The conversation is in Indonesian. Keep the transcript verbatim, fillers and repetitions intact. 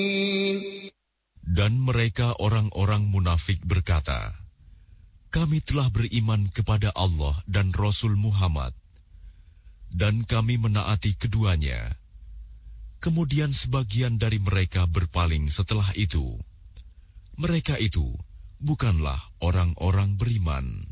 Dan mereka orang-orang munafik berkata, kami telah beriman kepada Allah dan Rasul Muhammad, dan kami menaati keduanya. Kemudian sebagian dari mereka berpaling setelah itu. Mereka itu bukanlah orang-orang beriman.